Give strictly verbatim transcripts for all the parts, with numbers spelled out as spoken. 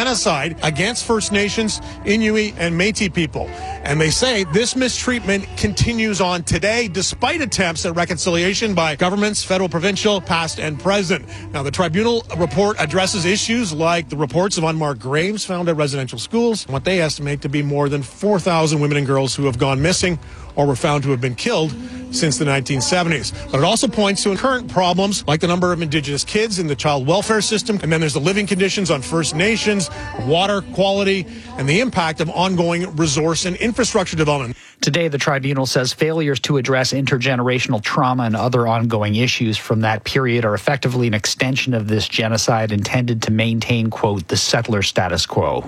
genocide against First Nations, Inuit, and Métis people. And they say this mistreatment continues on today, despite attempts at reconciliation by governments, federal, provincial, past, and present. Now, the tribunal report addresses issues like the reports of unmarked graves found at residential schools, what they estimate to be more than four thousand women and girls who have gone missing or were found to have been killed since the nineteen seventies. But it also points to current problems like the number of Indigenous kids in the child welfare system, and then there's the living conditions on First Nations, water quality, and the impact of ongoing resource and infrastructure development. Today, the tribunal says failures to address intergenerational trauma and other ongoing issues from that period are effectively an extension of this genocide intended to maintain, quote, the settler status quo.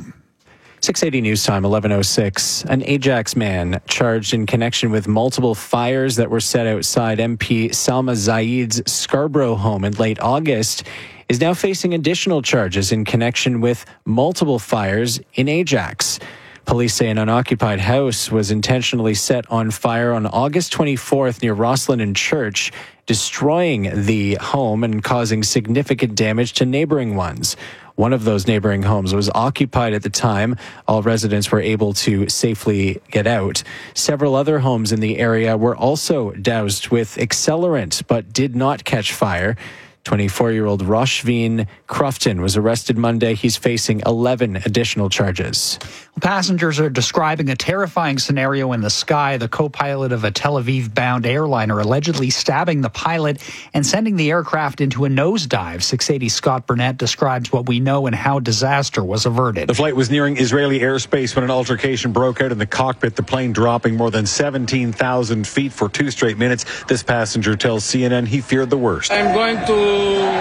six eighty News Time, eleven oh six. An Ajax man charged in connection with multiple fires that were set outside M P Salma Zaid's Scarborough home in late August is now facing additional charges in connection with multiple fires in Ajax. Police say an unoccupied house was intentionally set on fire on August twenty-fourth near Rosslyn and Church, destroying the home and causing significant damage to neighboring ones. One of those neighboring homes was occupied at the time. All residents were able to safely get out. Several other homes in the area were also doused with accelerant but did not catch fire. twenty-four-year-old Roshveen Crufton was arrested Monday. He's facing eleven additional charges. Passengers are describing a terrifying scenario in the sky. The co-pilot of a Tel Aviv-bound airliner allegedly stabbing the pilot and sending the aircraft into a nosedive. six eighty Scott Burnett describes what we know and how disaster was averted. The flight was nearing Israeli airspace when an altercation broke out in the cockpit, the plane dropping more than seventeen thousand feet for two straight minutes. This passenger tells C N N he feared the worst. I'm going to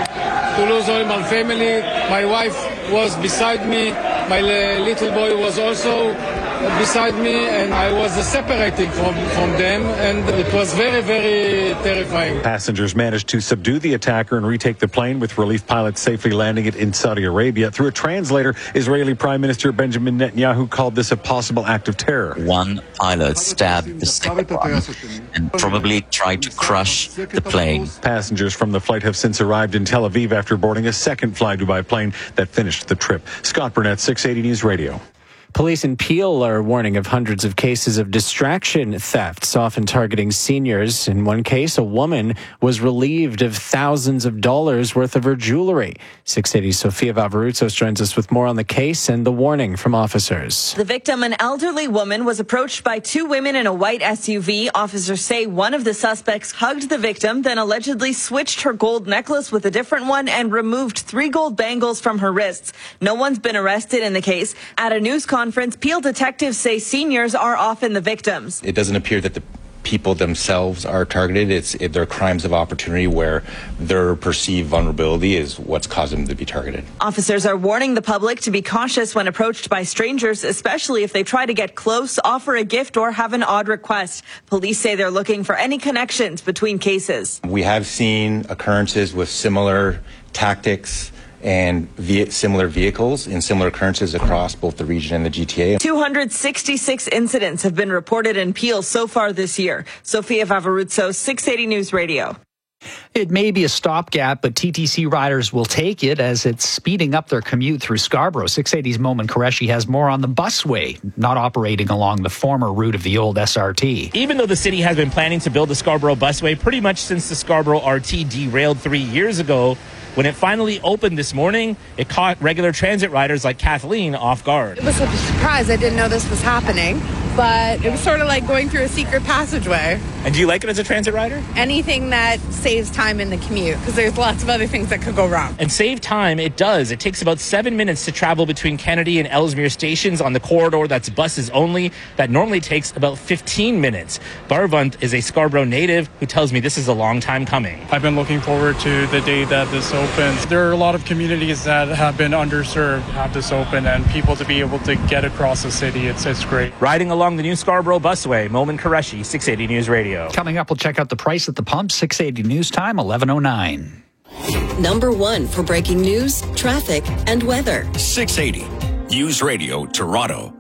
to lose all my family. My wife was beside me. My little boy was also beside me, and I was separated from, from them, and it was very, very terrifying. Passengers managed to subdue the attacker and retake the plane, with relief pilots safely landing it in Saudi Arabia. Through a translator, Israeli Prime Minister Benjamin Netanyahu called this a possible act of terror. One pilot stabbed the second one and probably tried to crush the plane. Passengers from the flight have since arrived in Tel Aviv after boarding a second Fly Dubai plane that finished the trip. Scott Burnett, six eighty News Radio. Police in Peel are warning of hundreds of cases of distraction thefts, often targeting seniors. In one case, a woman was relieved of thousands of dollars worth of her jewelry. six eighty Sofia Vavarutsos joins us with more on the case and the warning from officers. The victim, an elderly woman, was approached by two women in a white S U V. Officers say one of the suspects hugged the victim, then allegedly switched her gold necklace with a different one and removed three gold bangles from her wrists. No one's been arrested in the case. At a news conference, Conference, Peel detectives say seniors are often the victims. It doesn't appear that the people themselves are targeted. It's it, they're crimes of opportunity where their perceived vulnerability is what's caused them to be targeted. Officers are warning the public to be cautious when approached by strangers, especially if they try to get close, offer a gift, or have an odd request. Police say they're looking for any connections between cases. We have seen occurrences with similar tactics and ve- similar vehicles in similar occurrences across both the region and the G T A. two hundred sixty-six incidents have been reported in Peel so far this year. Sofia Vavarutsos, six eighty News Radio. It may be a stopgap, but T T C riders will take it as it's speeding up their commute through Scarborough. six eighty's Momin Qureshi has more on the busway, not operating along the former route of the old S R T. Even though the city has been planning to build the Scarborough busway pretty much since the Scarborough R T derailed three years ago, when it finally opened this morning, it caught regular transit riders like Kathleen off guard. It was a surprise. I didn't know this was happening, but it was sort of like going through a secret passageway. And do you like it as a transit rider? Anything that saves time in the commute, because there's lots of other things that could go wrong. And save time, it does. It takes about seven minutes to travel between Kennedy and Ellesmere stations on the corridor that's buses only. That normally takes about fifteen minutes. Barvant is a Scarborough native who tells me this is a long time coming. I've been looking forward to the day that this opens. There are a lot of communities that have been underserved, have this open, and people to be able to get across the city, it's, it's great. Riding along the new Scarborough busway, Momin Qureshi, six eighty News Radio. Coming up, we'll check out the price at the pump. six eighty News Time, eleven oh nine. Number one for breaking news, traffic, and weather. six eighty News Radio, Toronto.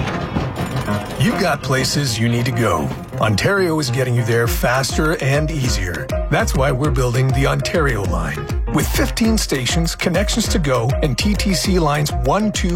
You've got places you need to go. Ontario is getting you there faster and easier. That's why we're building the Ontario line. With fifteen stations, connections to go, and T T C lines one, two,